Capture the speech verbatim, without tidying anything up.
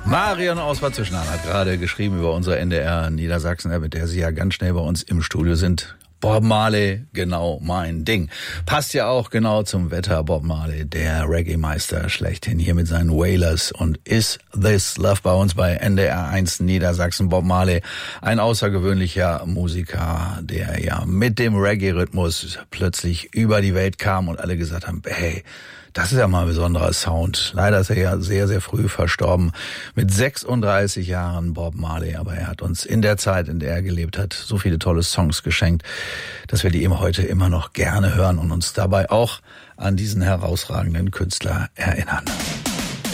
Marion aus Bad Zwischenahn hat gerade geschrieben über unsere N D R Niedersachsen, mit der Sie ja ganz schnell bei uns im Studio sind. Bob Marley, genau mein Ding. Passt ja auch genau zum Wetter. Bob Marley, der Reggae-Meister schlechthin, hier mit seinen Wailers und Is This Love bei uns bei N D R eins Niedersachsen. Bob Marley, ein außergewöhnlicher Musiker, der ja mit dem Reggae-Rhythmus plötzlich über die Welt kam und alle gesagt haben, hey, das ist ja mal ein besonderer Sound. Leider ist er ja sehr, sehr früh verstorben. Mit sechsunddreißig Jahren Bob Marley. Aber er hat uns in der Zeit, in der er gelebt hat, so viele tolle Songs geschenkt, dass wir die eben heute immer noch gerne hören und uns dabei auch an diesen herausragenden Künstler erinnern.